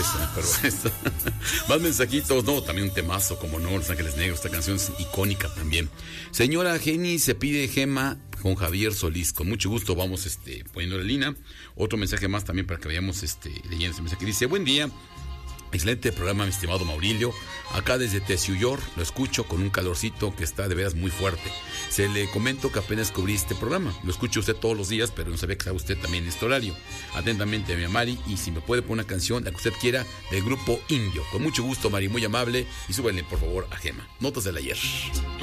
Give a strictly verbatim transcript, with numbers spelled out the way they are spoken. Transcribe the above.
eso, pero esto. Más mensajitos, no, también un temazo, como no, Los Ángeles Negros, esta canción es icónica también. Señora Jenny, se pide Gema con Javier Solís, con mucho gusto vamos este, poniendo la línea. Otro mensaje más también para que vayamos este, leyendo ese mensaje. Dice, buen día. Excelente programa, mi estimado Maurilio. Acá desde Teciuyor lo escucho con un calorcito que está de veras muy fuerte. Se le comento que apenas cubrí este programa. Lo escucho usted todos los días, pero no sabía que estaba usted también en este horario. Atentamente, mi Mari, y si me puede poner una canción, la que usted quiera, del grupo Indio. Con mucho gusto, Mari, muy amable. Y súbele, por favor, a Gema. Notas del ayer.